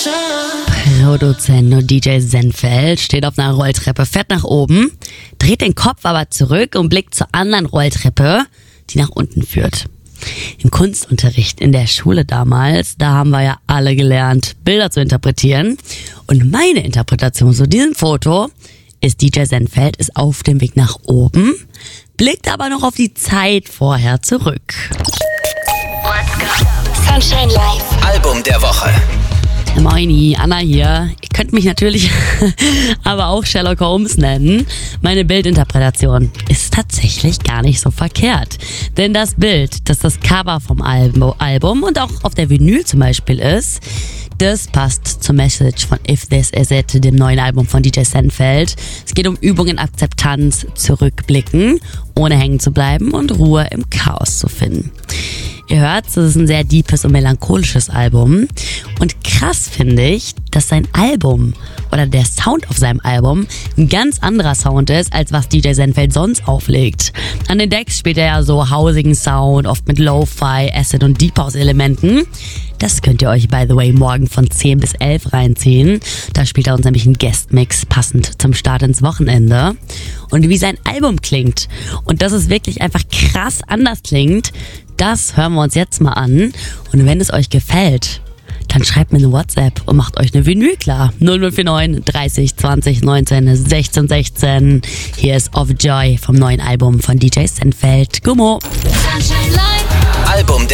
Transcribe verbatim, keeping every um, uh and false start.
Produzent und D J Senfeld steht auf einer Rolltreppe, fährt nach oben, dreht den Kopf aber zurück und blickt zur anderen Rolltreppe, die nach unten führt. Im Kunstunterricht in der Schule damals, da haben wir ja alle gelernt, Bilder zu interpretieren. Und meine Interpretation zu diesem Foto ist, D J Senfeld ist auf dem Weg nach oben, blickt aber noch auf die Zeit vorher zurück. Sunshine Live. Album der Woche. Moini, Anna hier. Ihr könnt mich natürlich aber auch Sherlock Holmes nennen. Meine Bildinterpretation ist tatsächlich gar nicht so verkehrt. Denn das Bild, das das Cover vom Album und auch auf der Vinyl zum Beispiel ist, das passt zur Message von If This Is It, dem neuen Album von D J Senfeld. Es geht um Übungen, Akzeptanz, Zurückblicken, ohne hängen zu bleiben und Ruhe im Chaos zu finden. Ihr hört, es ist ein sehr deepes und melancholisches Album. Und krass finde ich, dass sein Album oder der Sound auf seinem Album ein ganz anderer Sound ist, als was D J Senfeld sonst auflegt. An den Decks spielt er ja so hausigen Sound, oft mit Lo-Fi, Acid und Deep House Elementen. Das könnt ihr euch, by the way, morgen von zehn bis elf reinziehen. Da spielt er uns nämlich einen Guest-Mix passend zum Start ins Wochenende. Und wie sein Album klingt und dass es wirklich einfach krass anders klingt, das hören wir uns jetzt mal an. Und wenn es euch gefällt, dann schreibt mir eine WhatsApp und macht euch eine Vinyl klar. null null vier neun dreißig zwanzig neunzehn sechzehn sechzehn. Hier ist Of Joy vom neuen Album von D J Senfeld. Gummo. Sunshine Live. Album der